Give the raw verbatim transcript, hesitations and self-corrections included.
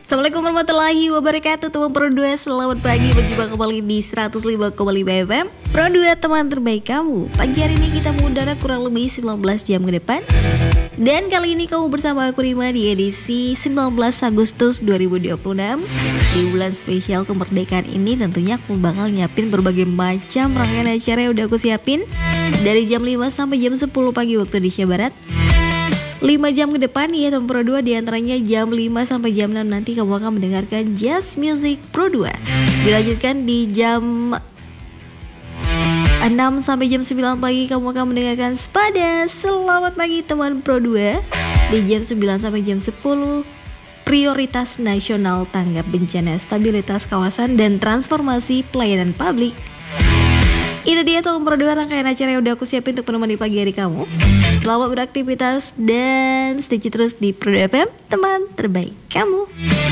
Assalamualaikum warahmatullahi wabarakatuh. Teman Pro dua, selamat pagi. Berjumpa kembali di seratus lima koma lima F M Pro dua, teman terbaik kamu. Pagi hari ini kita mengudara kurang lebih sembilan belas jam ke depan. Dan kali ini kamu bersama aku Rima di edisi sembilan belas Agustus dua ribu dua puluh enam. Di bulan spesial kemerdekaan ini tentunya aku bakal nyiapin berbagai macam rangkaian acara yang udah aku siapin dari jam lima sampai jam sepuluh pagi waktu Indonesia Barat. lima jam ke depan ya Tom Pro dua, diantaranya jam lima sampai jam enam nanti kamu akan mendengarkan Jazz Music Pro dua. Dilanjutkan di jam enam sampai jam sembilan pagi kamu akan mendengarkan Spada. Selamat pagi teman Pro dua. Di jam sembilan sampai jam sepuluh Prioritas Nasional Tanggap Bencana Stabilitas Kawasan dan Transformasi Pelayanan Publik. Itu dia teman Pro dua, rangkaian acara yang udah aku siapin untuk menemani pagi hari kamu. Selamat beraktivitas dan stay terus di Pro dua F M, teman terbaik kamu.